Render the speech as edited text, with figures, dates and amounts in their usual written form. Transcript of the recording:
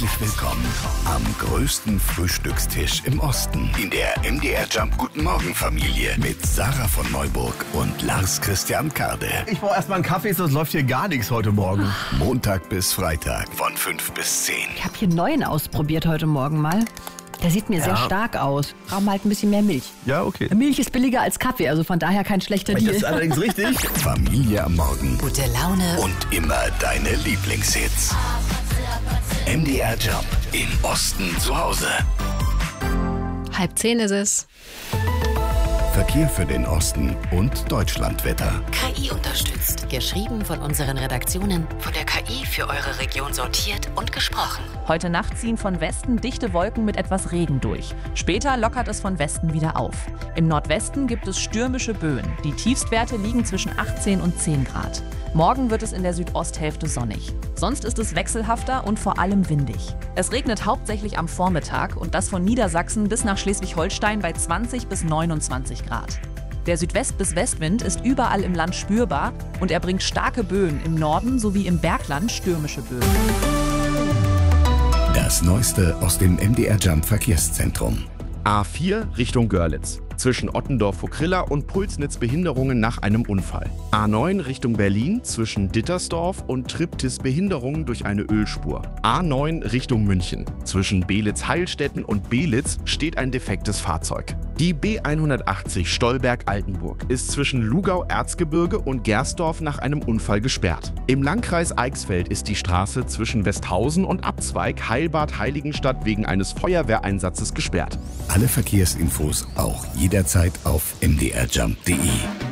Herzlich willkommen am größten Frühstückstisch im Osten. In der MDR Jump Guten Morgen Familie mit Sarah von Neuburg und Lars Christian Kade. Ich brauche erstmal einen Kaffee, sonst läuft hier gar nichts heute Morgen. Montag bis Freitag von 5 bis 10. Ich habe hier einen neuen ausprobiert heute Morgen mal. Der sieht mir sehr stark aus. Brauchen halt ein bisschen mehr Milch. Ja, okay. Milch ist billiger als Kaffee, also von daher kein schlechter Das Deal. ist allerdings richtig. Familie am Morgen Gute Laune und immer deine Lieblingshits. MDR Jump im Osten zu Hause. 9:30 ist es. Verkehr für den Osten und Deutschlandwetter. KI unterstützt. Geschrieben von unseren Redaktionen, von der KI für eure Region sortiert und gesprochen. Heute Nacht ziehen von Westen dichte Wolken mit etwas Regen durch. Später lockert es von Westen wieder auf. Im Nordwesten gibt es stürmische Böen. Die Tiefstwerte liegen zwischen 18 und 10 Grad. Morgen wird es in der Südosthälfte sonnig. Sonst ist es wechselhafter und vor allem windig. Es regnet hauptsächlich am Vormittag und das von Niedersachsen bis nach Schleswig-Holstein bei 20 bis 29 Grad. Der Südwest- bis Westwind ist überall im Land spürbar und er bringt starke Böen im Norden sowie im Bergland stürmische Böen. Das Neueste aus dem MDR Jump Verkehrszentrum. A4 Richtung Görlitz. Zwischen Ottendorf-Vogrilla und Pulsnitz Behinderungen nach einem Unfall. A9 Richtung Berlin zwischen Dittersdorf und Triptis Behinderungen durch eine Ölspur. A9 Richtung München. Zwischen Belitz-Heilstätten und Belitz steht ein defektes Fahrzeug. Die B180 Stolberg-Altenburg ist zwischen Lugau-Erzgebirge und Gersdorf nach einem Unfall gesperrt. Im Landkreis Eichsfeld ist die Straße zwischen Westhausen und Abzweig Heilbad-Heiligenstadt wegen eines Feuerwehreinsatzes gesperrt. Alle Verkehrsinfos auch jederzeit auf mdrjump.de.